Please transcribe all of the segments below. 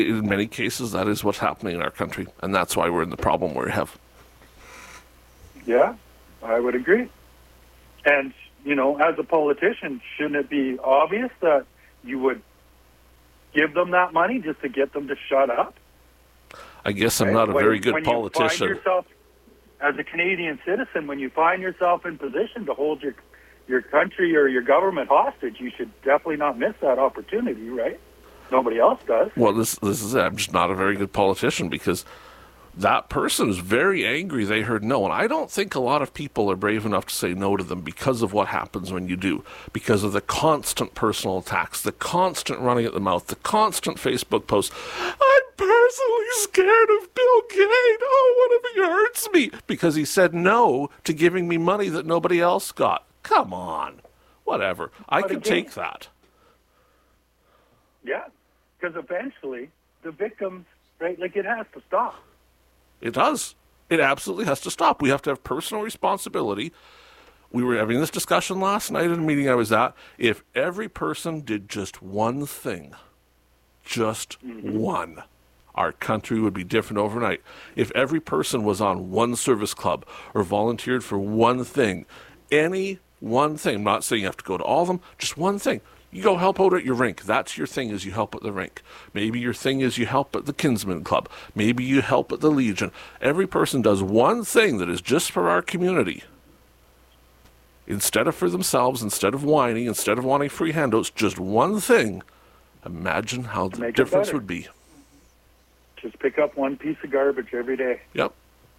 in many cases, that is what's happening in our country, and that's why we're in the problem we have. Yeah, I would agree. And, as a politician, shouldn't it be obvious that you would give them that money just to get them to shut up? I guess I'm not a very good politician. You find yourself, as a Canadian citizen, when you find yourself in position to hold your country or your government hostage, you should definitely not miss that opportunity, right? Nobody else does. Well, this is it. I'm just not a very good politician because that person is very angry they heard no. And I don't think a lot of people are brave enough to say no to them because of what happens when you do. Because of the constant personal attacks, the constant running at the mouth, the constant Facebook posts. I'm personally scared of Bill Gates. Oh, what if he hurts me? Because he said no to giving me money that nobody else got. Come on. Whatever. I can take that. Yeah. Because eventually the victims, right, it has to stop. It does. It absolutely has to stop. We have to have personal responsibility. We were having this discussion last night at a meeting I was at. If every person did just one thing, just one, our country would be different overnight. If every person was on one service club or volunteered for one thing, any one thing, I'm not saying you have to go to all of them, just one thing. You go help out at your rink. That's your thing, is you help at the rink. Maybe your thing is you help at the Kinsman Club. Maybe you help at the Legion. Every person does one thing that is just for our community. Instead of for themselves, instead of whining, instead of wanting free handouts, just one thing. Imagine how the difference would be. Just pick up one piece of garbage every day. Yep.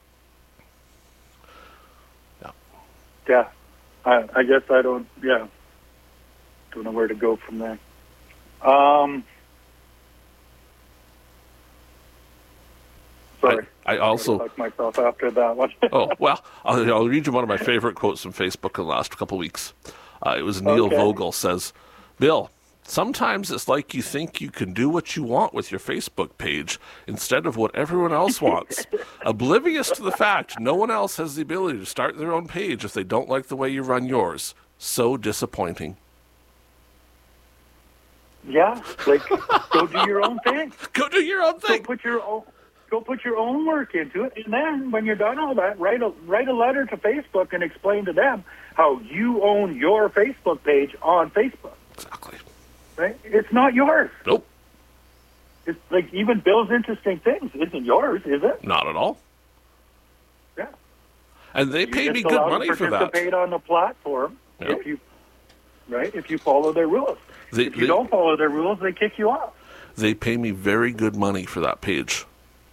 Yeah. I guess I don't know where to go from there. Sorry. I also talked myself after that one. Oh, well, I'll read you one of my favorite quotes from Facebook in the last couple of weeks. It was Neil Vogel says, Bill, sometimes it's like you think you can do what you want with your Facebook page instead of what everyone else wants. Oblivious to the fact no one else has the ability to start their own page if they don't like the way you run yours. So disappointing. Yeah, go do your own thing. Go do your own thing. Go put your own work into it, and then when you're done all that, write a letter to Facebook and explain to them how you own your Facebook page on Facebook. Exactly. Right? It's not yours. Nope. It's even Bill's Interesting Things isn't yours, is it? Not at all. Yeah. And they pay me good money for that. Participate on the platform if you follow their rules. If you don't follow their rules, they kick you off. They pay me very good money for that page.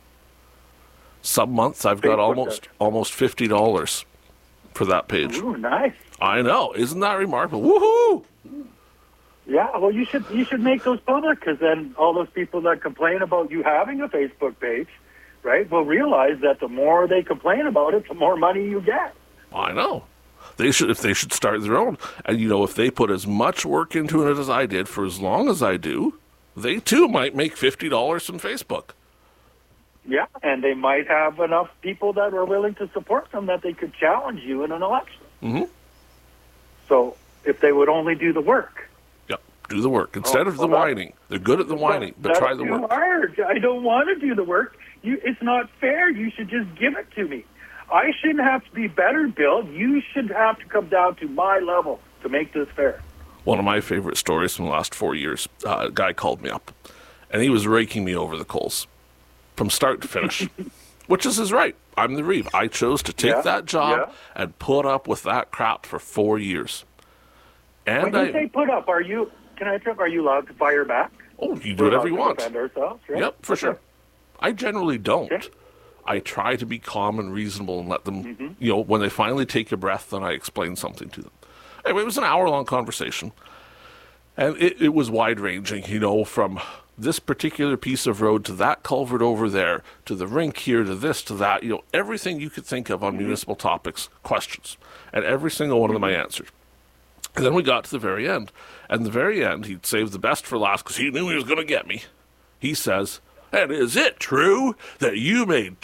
Some months I've got almost $50 for that page. Ooh, nice. I know. Isn't that remarkable? Woohoo! Yeah, well, you should make those public, because then all those people that complain about you having a Facebook page, right, will realize that the more they complain about it, the more money you get. I know. They should start their own. And, if they put as much work into it as I did for as long as I do, they too might make $50 from Facebook. Yeah, and they might have enough people that are willing to support them that they could challenge you in an election. Mm-hmm. So if they would only do the work. Yep, do the work instead of the whining. They're good at the whining, but try the work. Hard. I don't want to do the work. It's not fair. You should just give it to me. I shouldn't have to be better, Bill. You should have to come down to my level to make this fair. One of my favorite stories from the last 4 years, a guy called me up, and he was raking me over the coals from start to finish, which is his right. I'm the Reeve. I chose to take that job and put up with that crap for 4 years. And when you say put up, are you allowed to fire back? Oh, you do whatever you want. Defend ourselves, right? Yep, for sure. I generally don't. Okay. I try to be calm and reasonable and let them, when they finally take a breath, then I explain something to them. Anyway, it was an hour-long conversation, and it was wide-ranging, from this particular piece of road to that culvert over there, to the rink here, to this, to that, everything you could think of on municipal topics, questions. And every single one of them I answered. And then we got to the very end. And the very end, he'd saved the best for last because he knew he was going to get me. He says, and is it true that you made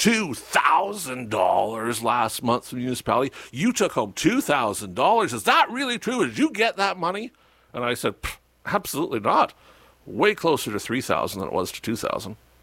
$2,000 last month from the municipality? You took home $2,000. Is that really true? Did you get that money? And I said, absolutely not. Way closer to $3,000 than it was to $2,000.